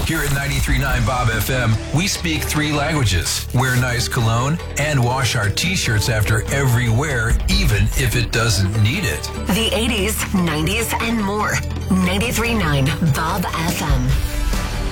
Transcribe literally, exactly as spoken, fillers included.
Here at ninety-three point nine Bob F M, we speak three languages, wear nice cologne, and wash our t-shirts after every wear, even if it doesn't need it. The eighties, nineties, and more. ninety-three point nine Bob F M.